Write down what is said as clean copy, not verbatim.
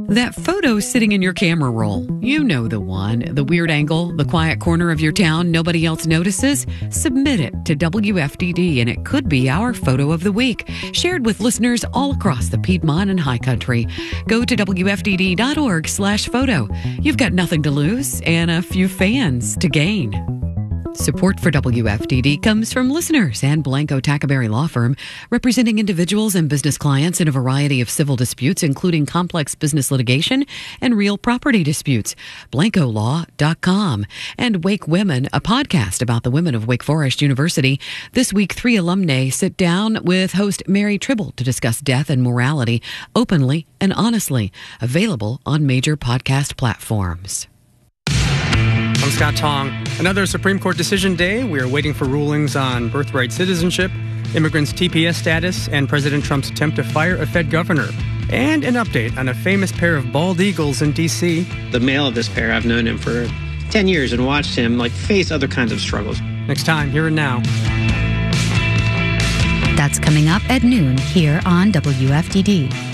That photo sitting in your camera roll, you know the one, the weird angle, the quiet corner of your town nobody else notices? Submit it to WFDD and it could be our photo of the week, shared with listeners all across the Piedmont and High Country. Go to WFDD.org/photo. You've got nothing to lose and a few fans to gain. Support for WFDD comes from listeners and Blanco Tackaberry Law Firm, representing individuals and business clients in a variety of civil disputes, including complex business litigation and real property disputes. BlancoLaw.com. And Wake Women, a podcast about the women of Wake Forest University. This week, 3 alumni sit down with host Mary Tribble to discuss death and morality openly and honestly. Available on major podcast platforms. I'm Scott Tong. Another Supreme Court decision day. We are waiting for rulings on birthright citizenship, immigrants' TPS status, and President Trump's attempt to fire a Fed governor. And an update on a famous pair of bald eagles in D.C. The male of this pair, I've known him for 10 years and watched him face other kinds of struggles. Next time, Here and Now. That's coming up at noon here on WFDD.